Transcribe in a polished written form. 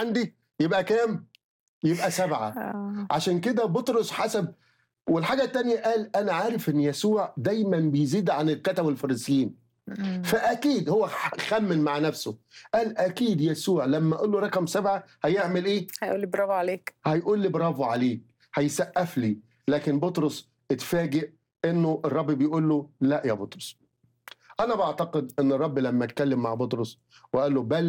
عندي يبقى كام؟ يبقى 7. عشان كده بطرس حسب. والحاجة التانية قال أنا عارف إن يسوع دايما بيزيد عن الكتبة والفريسيين، فأكيد هو خمن مع نفسه، قال أكيد يسوع لما أقول له رقم 7 هيعمل إيه؟ هيقول لي برافو عليك. هيقول لي برافو عليك، هيسقف لي. لكن بطرس اتفاجئ إنه الرب بيقول له لا يا بطرس. أنا بعتقد إن الرب لما اتكلم مع بطرس وقال له بل